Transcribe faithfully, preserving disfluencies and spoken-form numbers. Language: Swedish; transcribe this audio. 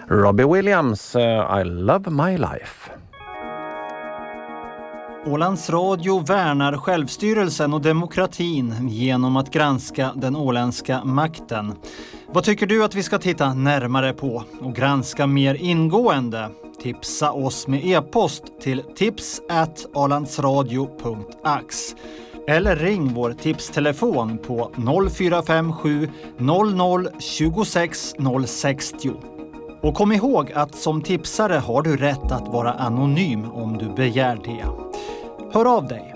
Robbie Williams, uh, I Love My Life. Ålands Radio värnar självstyrelsen och demokratin genom att granska den åländska makten. Vad tycker du att vi ska titta närmare på och granska mer ingående? Tipsa oss med e-post till tips at ålandsradio punkt ax eller ring vår tipstelefon på noll fyra fem sju noll noll tjugosex noll sextio. Och kom ihåg att som tipsare har du rätt att vara anonym om du begär det. Hör av dig.